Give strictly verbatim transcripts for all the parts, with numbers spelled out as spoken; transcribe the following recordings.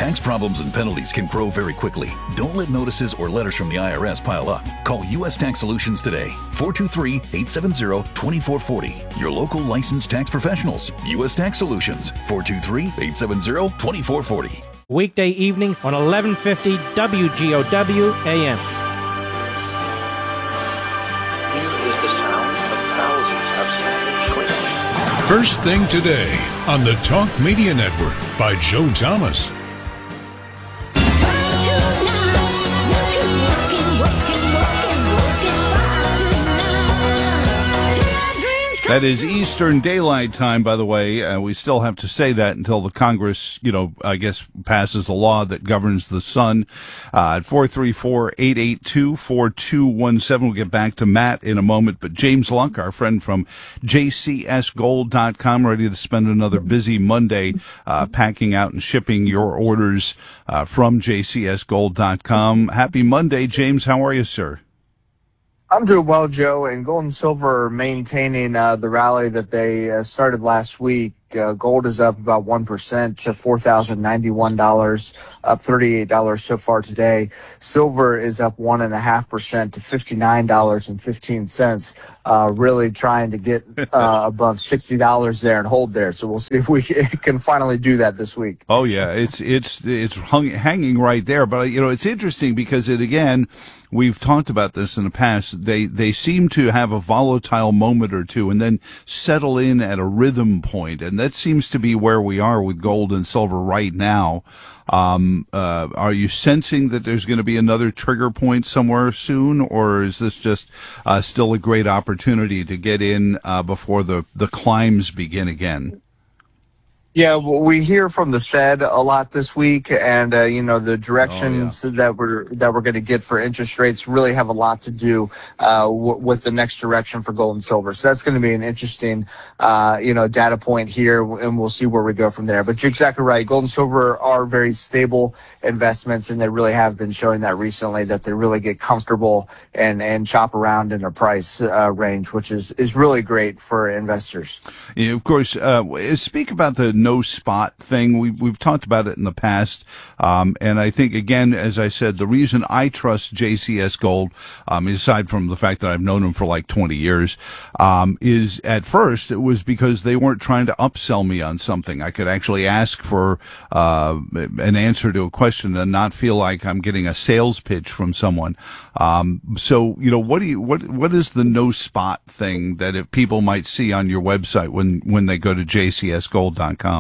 Tax problems and penalties can grow very quickly. Don't let notices or letters from the I R S pile up. Call U S Tax Solutions today. four two three, eight seven zero, two four four zero. Your local licensed tax professionals. U S Tax Solutions. four two three, eight seven zero, two four four zero. Weekday evenings on eleven fifty W G O W A M. Here is the sound of thousands of Spanish choices. First Thing Today on the Talk Media Network by Joe Thomas. That is Eastern Daylight Time, by the way. Uh, we still have to say that until the Congress, you know, I guess passes a law that governs the sun. Uh, at four three four, eight eight two, four two one seven. We'll get back to Matt in a moment. But James Luck, our friend from J C S gold dot com, ready to spend another busy Monday uh, packing out and shipping your orders uh, from J C S gold dot com. Happy Monday, James. How are you, sir? I'm doing well, Joe, and gold and silver are maintaining uh, the rally that they uh, started last week. Uh, gold is up about one percent to four thousand ninety-one dollars, up thirty-eight dollars so far today. Silver is up one point five percent to fifty-nine dollars and fifteen cents, uh, really trying to get uh, above sixty dollars there and hold there. So we'll see if we can finally do that this week. Oh, yeah, it's it's it's hung, hanging right there. But, you know, it's interesting because, it again, we've talked about this in the past. They they seem to have a volatile moment or two and then settle in at a rhythm point, and that seems to be where we are with gold and silver right now. Um, uh, are you sensing that there's going to be another trigger point somewhere soon, or is this just uh, still a great opportunity to get in uh, before the, the climbs begin again? Yeah, well, we hear from the Fed a lot this week, and uh, you know the directions oh, yeah. that we're that we're going to get for interest rates really have a lot to do uh, w- with the next direction for gold and silver. So that's going to be an interesting, uh, you know, data point here, and we'll see where we go from there. But you're exactly right. Gold and silver are very stable investments, and they really have been showing that recently, that they really get comfortable and and chop around in a price uh, range, which is is really great for investors. Yeah, of course. Uh, speak about the no spot thing. We, we've talked about it in the past. Um, and I think, again, as I said, the reason I trust J C S Gold, um, aside from the fact that I've known them for like twenty years, um, is at first it was because they weren't trying to upsell me on something. I could actually ask for, uh, an answer to a question and not feel like I'm getting a sales pitch from someone. Um, so, you know, what do you, what, what is the no spot thing that if people might see on your website when, when they go to J C S gold dot com?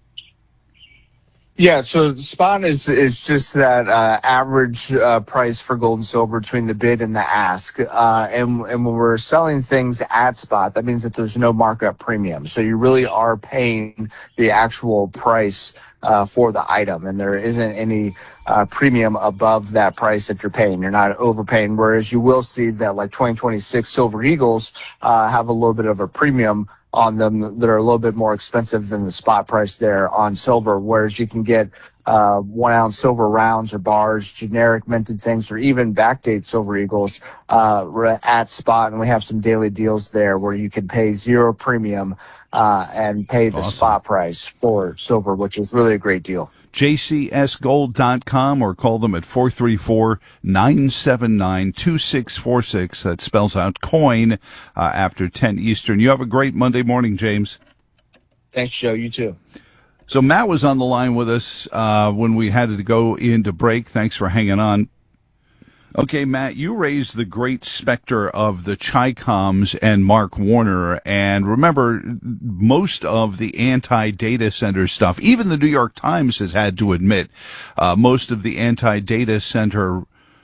Yeah, so spot is is just that uh, average uh, price for gold and silver between the bid and the ask. Uh, and, and when we're selling things at spot, that means that there's no markup premium. So you really are paying the actual price uh, for the item, and there isn't any uh, premium above that price that you're paying. You're not overpaying, whereas you will see that like twenty twenty-six Silver Eagles uh, have a little bit of a premium on them that are a little bit more expensive than the spot price there on silver, whereas you can get uh, one ounce silver rounds or bars, generic minted things, or even backdate Silver Eagles uh, at spot. And we have some daily deals there where you can pay zero premium uh, and pay the awesome. spot price for silver, which is really a great deal. J C S gold dot com, or call them at four three four, nine seven nine, two six four six. That spells out coin uh, after ten Eastern. You have a great Monday morning, James. Thanks, Joe. You too. So Matt was on the line with us uh, when we had to go into break. Thanks for hanging on. Okay, Matt, you raised the great specter of the Chi-Coms and Mark Warner. And remember, most of the anti-data center stuff, even the New York Times has had to admit, uh, most of the anti-data center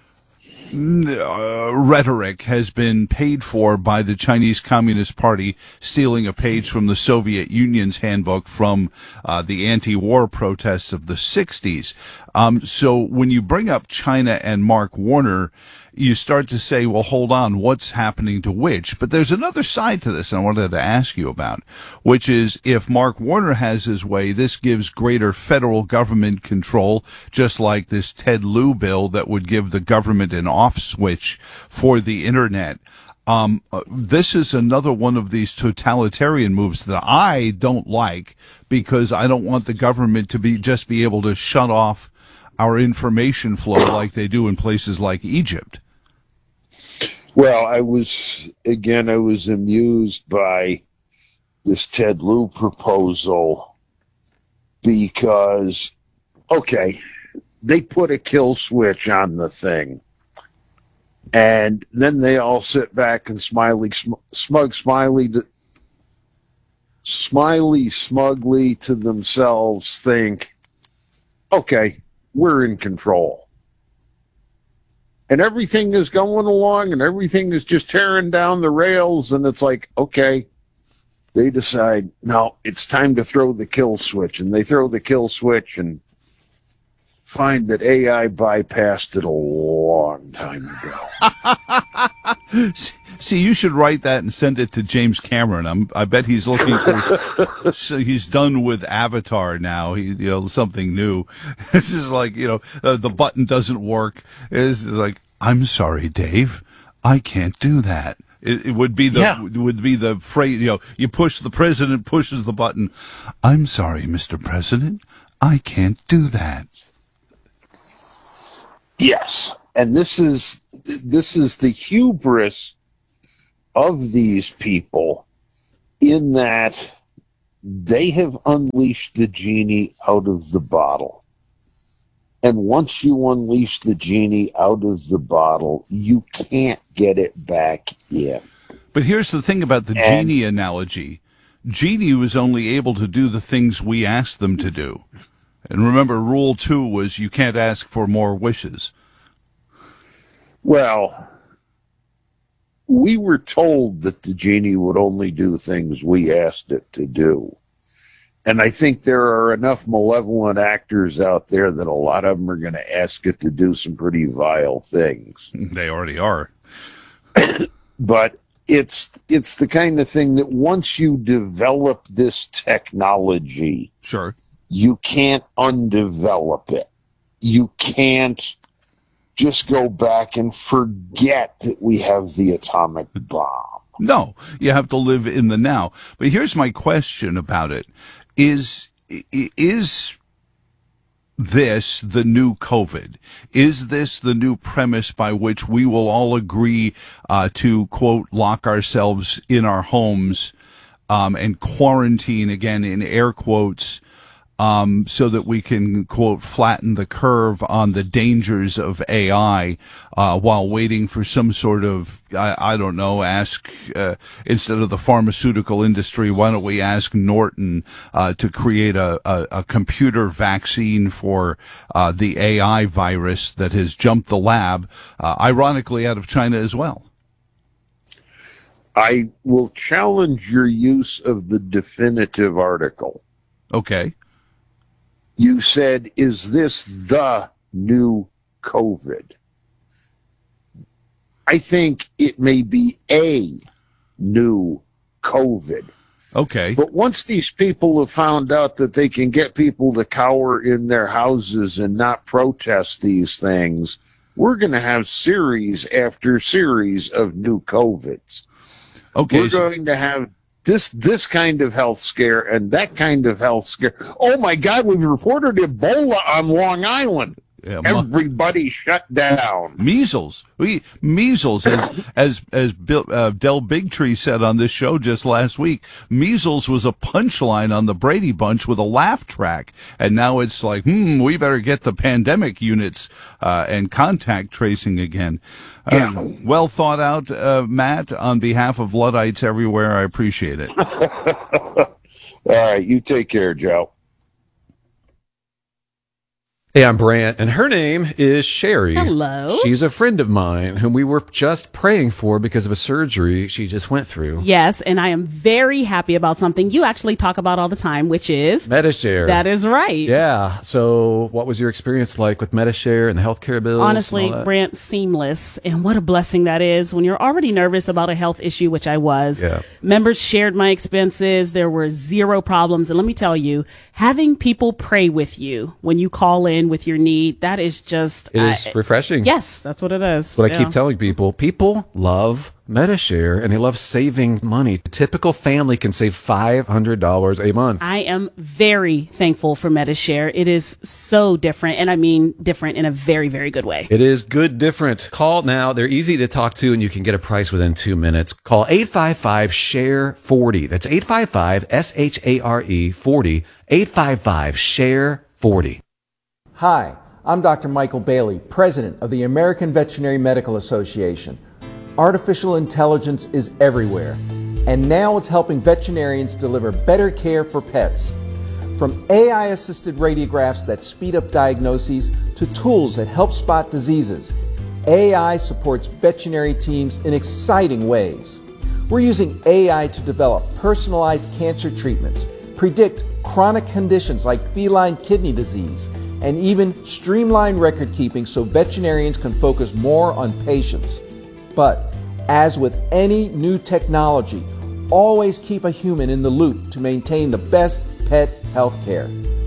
Uh, rhetoric has been paid for by the Chinese Communist Party stealing a page from the Soviet Union's handbook from uh, the anti-war protests of the sixties. Um, so when you bring up China and Mark Warner, you start to say, well, hold on, what's happening to which? But there's another side to this I wanted to ask you about, which is if Mark Warner has his way, this gives greater federal government control, just like this Ted Lieu bill that would give the government an off switch for the Internet. Um, uh, this is another one of these totalitarian moves that I don't like, because I don't want the government to be just be able to shut off our information flow like they do in places like Egypt. Well, I was, again, I was amused by this Ted Lieu proposal because, okay, they put a kill switch on the thing. And then they all sit back and smiley, sm- smug, smiley, to, smiley, smugly to themselves think, okay, we're in control. And everything is going along and everything is just tearing down the rails. And it's like, okay, they decide, no, it's time to throw the kill switch. And they throw the kill switch and find that A I bypassed it a long time ago. See, you should write that and send it to James Cameron. I'm, I bet he's looking for. So he's done with Avatar now. He, you know, something new. This is like, you know, uh, the button doesn't work. It's like, I'm sorry, Dave, I can't do that. It, it would be the Yeah. would be the phrase. You know, you push the president pushes the button. I'm sorry, Mister President, I can't do that. Yes, and this is this is the hubris of these people, in that they have unleashed the genie out of the bottle. And once you unleash the genie out of the bottle, you can't get it back in. But here's the thing about the And- genie analogy. Genie was only able to do the things we asked them to do. And remember, rule two was you can't ask for more wishes. Well, we were told that the genie would only do things we asked it to do. And I think there are enough malevolent actors out there that a lot of them are going to ask it to do some pretty vile things. They already are. But it's it's the kind of thing that once you develop this technology, Sure. you can't undevelop it. You can't just go back and forget that we have the atomic bomb. No, you have to live in the now. But here's my question about it. Is, is this the new COVID? Is this the new premise by which we will all agree uh, to, quote, lock ourselves in our homes um, and quarantine, again, in air quotes, Um, so that we can, quote, flatten the curve on the dangers of A I uh, while waiting for some sort of, I, I don't know, ask, uh, instead of the pharmaceutical industry, why don't we ask Norton uh, to create a, a, a computer vaccine for uh, the A I virus that has jumped the lab, uh, ironically out of China as well. I will challenge your use of the definitive article. Okay. You said, is this the new COVID? I think it may be a new COVID. Okay. But once these people have found out that they can get people to cower in their houses and not protest these things, we're going to have series after series of new COVIDs. Okay. We're so- going to have this this kind of health scare and that kind of health scare. Oh, my God, we've reported Ebola on Long Island. Yeah, mu- Everybody shut down. Measles. We measles, as as as Bill, uh, Del Bigtree said on this show just last week. Measles was a punchline on the Brady Bunch with a laugh track, and now it's like, hmm, we better get the pandemic units uh, and contact tracing again. Uh, Yeah. Well thought out, uh, Matt. On behalf of Luddites everywhere, I appreciate it. All right, you take care, Joe. Hey, I'm Brant, and her name is Sherry. Hello. She's a friend of mine whom we were just praying for because of a surgery she just went through. Yes, and I am very happy about something you actually talk about all the time, which is Metashare. That is right. Yeah. So what was your experience like with Metashare and the healthcare bills? Honestly, and all that? Brant, seamless. And what a blessing that is when you're already nervous about a health issue, which I was. Yeah. Members shared my expenses. There were zero problems. And let me tell you, having people pray with you when you call in with your need, that is just It is I- refreshing. Yes, that's what it is. What I Yeah. keep telling people, people love MediShare, and they love saving money. A typical family can save five hundred dollars a month. I am very thankful for MediShare. It is so different, and I mean different in a very, very good way. It is good different. Call now. They're easy to talk to, and you can get a price within two minutes. Call eight five five, S H A R E, forty. That's eight five five, S H A R E, forty. eight five five, S H A R E, forty. Hi, I'm Doctor Michael Bailey, President of the American Veterinary Medical Association. Artificial intelligence is everywhere, and now it's helping veterinarians deliver better care for pets. From A I-assisted radiographs that speed up diagnoses to tools that help spot diseases, A I supports veterinary teams in exciting ways. We're using A I to develop personalized cancer treatments, predict chronic conditions like feline kidney disease, and even streamline record keeping so veterinarians can focus more on patients. But as with any new technology, always keep a human in the loop to maintain the best pet health care.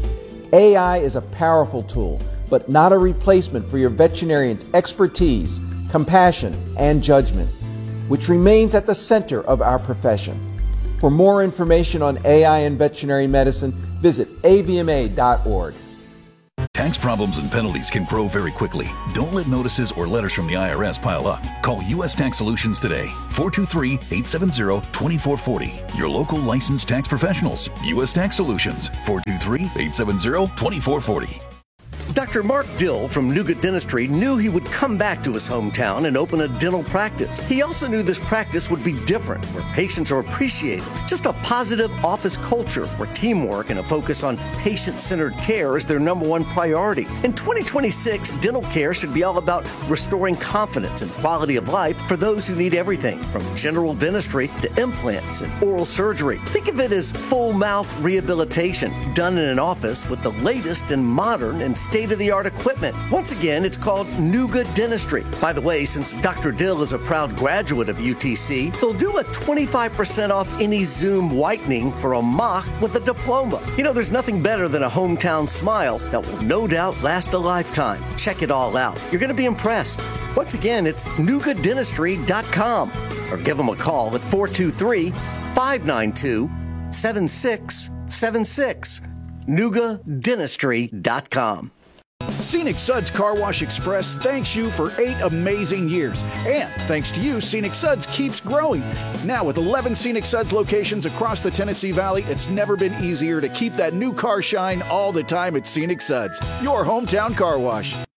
A I is a powerful tool, but not a replacement for your veterinarian's expertise, compassion, and judgment, which remains at the center of our profession. For more information on A I and veterinary medicine, visit A V M A dot org. Tax problems and penalties can grow very quickly. Don't let notices or letters from the I R S pile up. Call U S Tax Solutions today, four two three, eight seven zero, two four four zero. Your local licensed tax professionals. U S Tax Solutions, four two three, eight seven zero, two four four zero. Doctor Mark Dill from Nougat Dentistry knew he would come back to his hometown and open a dental practice. He also knew this practice would be different, where patients are appreciated. Just a positive office culture where teamwork and a focus on patient-centered care is their number one priority. In twenty twenty-six, dental care should be all about restoring confidence and quality of life for those who need everything from general dentistry to implants and oral surgery. Think of it as full mouth rehabilitation done in an office with the latest and modern and state-of-the-art equipment. Once again, it's called Nougat Dentistry. By the way, since Doctor Dill is a proud graduate of U T C, they'll do a twenty-five percent off any Zoom whitening for a mock with a diploma. You know, there's nothing better than a hometown smile that will no doubt last a lifetime. Check it all out. You're going to be impressed. Once again, it's nougat dentistry dot com or give them a call at four two three, five nine two, seven six seven six. nougat dentistry dot com. Scenic Suds Car Wash Express thanks you for eight amazing years. And thanks to you, Scenic Suds keeps growing. Now with eleven Scenic Suds locations across the Tennessee Valley, it's never been easier to keep that new car shine all the time at Scenic Suds, your hometown car wash.